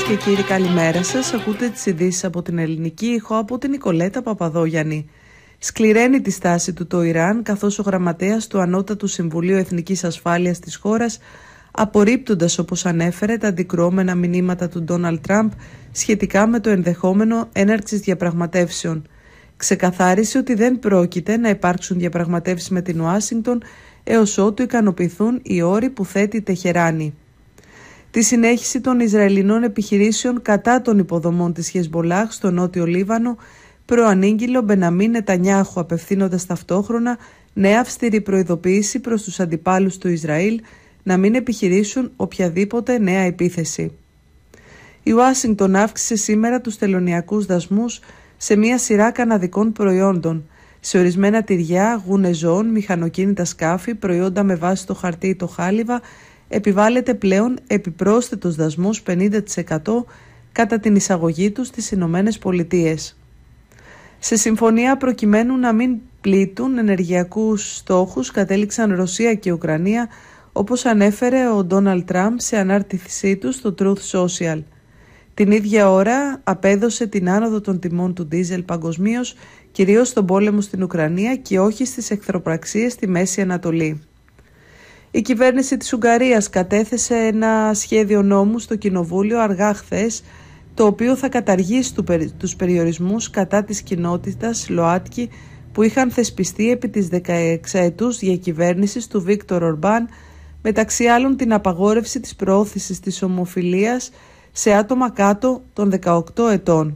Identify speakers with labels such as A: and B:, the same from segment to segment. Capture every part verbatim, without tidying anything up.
A: Κυρίες και κύριοι, καλημέρα σας. Ακούτε τις ειδήσεις από την Ελληνική Ήχο από την Νικολέτα Παπαδόγιαννη. Σκληραίνει τη στάση του το Ιράν, καθώς ο γραμματέας του Ανώτατου Συμβουλίου Εθνικής Ασφάλειας της χώρας, απορρίπτοντας όπως ανέφερε τα αντικρουόμενα μηνύματα του Ντόναλντ Τραμπ σχετικά με το ενδεχόμενο έναρξης διαπραγματεύσεων. Ξεκαθάρισε ότι δεν πρόκειται να υπάρξουν διαπραγματεύσεις με την Ουάσιγκτον έως ότου ικανοποιηθούν οι όροι που θέτει η Τεχεράνη. Τη συνέχιση των Ισραηλινών επιχειρήσεων κατά των υποδομών της Χεσμολάχ στο νότιο Λίβανο προανήγγειλε ο Μπεναμίν Νετανιάχου, απευθύνοντας ταυτόχρονα νέα αυστηρή προειδοποίηση προς τους αντιπάλους του Ισραήλ να μην επιχειρήσουν οποιαδήποτε νέα επίθεση. Η Ουάσιγκτον αύξησε σήμερα τους τελωνειακούς δασμούς σε μια σειρά καναδικών προϊόντων. Σε ορισμένα τυριά, γούνες ζώων, μηχανοκίνητα σκάφη, προϊόντα με βάση το χαρτί ή το χάλιβα, επιβάλλεται πλέον επιπρόσθετος δασμός πενήντα τοις εκατό κατά την εισαγωγή τους στις Ηνωμένες Πολιτείες. Σε συμφωνία προκειμένου να μην πλήττουν ενεργειακούς στόχους κατέληξαν Ρωσία και Ουκρανία, όπως ανέφερε ο Ντόναλντ Τραμπ σε ανάρτησή του στο Truth Social. Την ίδια ώρα απέδωσε την άνοδο των τιμών του ντίζελ παγκοσμίως, κυρίως στον πόλεμο στην Ουκρανία και όχι στις εχθροπραξίες στη Μέση Ανατολή. Η κυβέρνηση της Ουγγαρίας κατέθεσε ένα σχέδιο νόμου στο Κοινοβούλιο αργά χθες, το οποίο θα καταργήσει τους περιορισμούς κατά της κοινότητας ΛΟΑΤΚΙ που είχαν θεσπιστεί επί της δεκαεξαετούς διακυβέρνησης του Βίκτορ Ορμπάν, μεταξύ άλλων την απαγόρευση της προώθησης της ομοφιλίας σε άτομα κάτω των δεκαοκτώ ετών.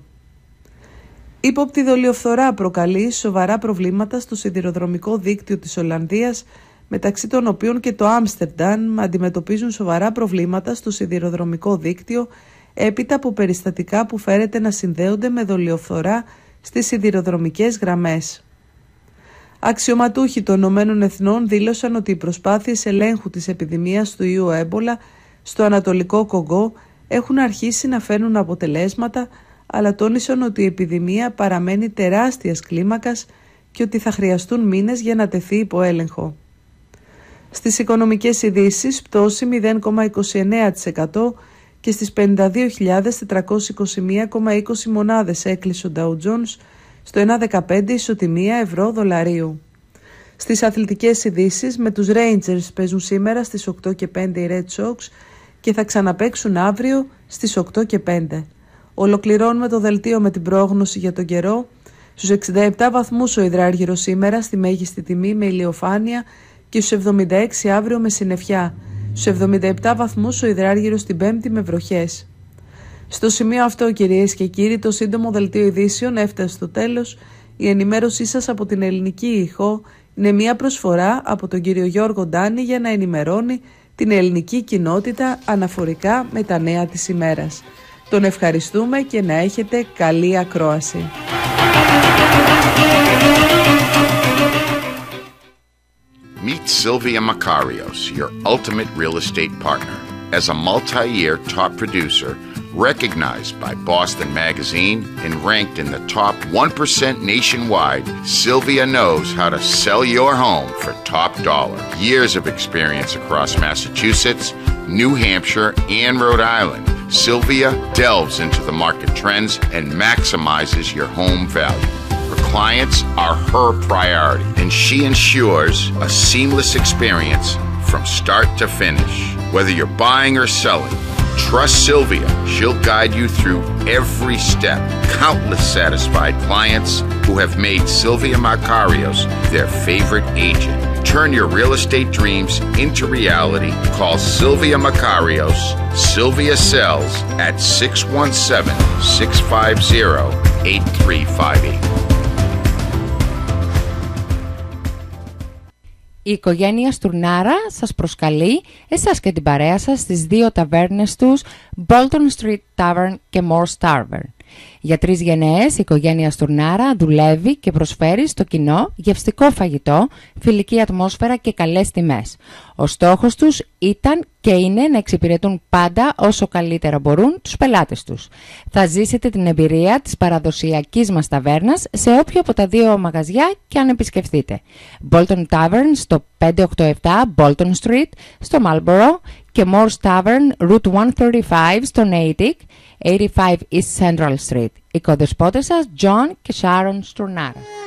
A: Ύποπτη δολιοφθορά προκαλεί σοβαρά προβλήματα στο σιδηροδρομικό δίκτυο της Ολλανδίας, μεταξύ των οποίων και το Άμστερνταμ αντιμετωπίζουν σοβαρά προβλήματα στο σιδηροδρομικό δίκτυο έπειτα από περιστατικά που φέρεται να συνδέονται με δολιοφθορά στις σιδηροδρομικές γραμμές. Αξιωματούχοι των Ηνωμένων Εθνών δήλωσαν ότι οι προσπάθειες ελέγχου της επιδημίας του ιού έμπολα στο Ανατολικό Κογκό έχουν αρχίσει να φέρνουν αποτελέσματα, αλλά τόνισαν ότι η επιδημία παραμένει τεράστιας κλίμακας και ότι θα χρειαστούν μήνες για να τεθεί υπό έλεγχο. Στις οικονομικές ειδήσεις, πτώση μηδέν κόμμα είκοσι εννέα τοις εκατό και στις πενήντα δύο χιλιάδες τετρακόσιες είκοσι ένα κόμμα είκοσι μονάδες έκλεισε ο Dow Jones στο ένα κόμμα δεκαπέντε ισοτιμία ευρώ δολαρίου. Στις αθλητικές ειδήσεις, με τους Rangers παίζουν σήμερα στις οκτώ και πέντε οι Red Sox και θα ξαναπαίξουν αύριο στις οκτώ και πέντε. Ολοκληρώνουμε το δελτίο με την πρόγνωση για τον καιρό. Στους εξήντα επτά βαθμούς ο υδράργυρος σήμερα στη μέγιστη τιμή με ηλιοφάνεια και στους εβδομήντα έξι αύριο με συννεφιά. Στους εβδομήντα επτά βαθμούς ο υδράργυρος την Πέμπτη με βροχές. Στο σημείο αυτό, κυρίες και κύριοι, το σύντομο δελτίο ειδήσεων έφτασε στο τέλος. Η ενημέρωσή σας από την Ελληνική Ήχο είναι μια προσφορά από τον κύριο Γιώργο Ντάνη για να ενημερώνει την ελληνική κοινότητα αναφορικά με τα νέα της ημέρας. Τον ευχαριστούμε και να έχετε καλή ακρόαση.
B: Meet Sylvia Makarios, your ultimate real estate partner. As a multi-year top producer, recognized by Boston Magazine and ranked in the top one percent nationwide, Sylvia knows how to sell your home for top dollar. Years of experience across Massachusetts, New Hampshire, and Rhode Island, Sylvia delves into the market trends and maximizes your home value. Her clients are her priority, and she ensures a seamless experience from start to finish. Whether you're buying or selling, trust Sylvia. She'll guide you through every step. Countless satisfied clients who have made Sylvia Makarios their favorite agent. Turn your real estate dreams into reality. Call Sylvia Makarios. Sylvia sells at six one seven, six five zero, eight three five eight.
C: Η οικογένεια Στουρνάρα σας προσκαλεί εσάς και την παρέα σας στις δύο ταβέρνες τους, Bolton Street Tavern και Morse Tavern. Για τρεις γενναίες η οικογένεια Στουρνάρα δουλεύει και προσφέρει στο κοινό γευστικό φαγητό, φιλική ατμόσφαιρα και καλές τιμές. Ο στόχος τους ήταν και είναι να εξυπηρετούν πάντα όσο καλύτερα μπορούν τους πελάτες τους. Θα ζήσετε την εμπειρία της παραδοσιακής μας ταβέρνας σε όποιο από τα δύο μαγαζιά και αν επισκεφτείτε. Bolton Tavern στο πεντακόσια ογδόντα επτά Bolton Street στο Marlborough και Moore's Tavern, Route εκατόν τριάντα πέντε στο Natick, ογδόντα πέντε East Central Street. Οι κοδεσπότες σας, John και Sharon Στουρνάρα.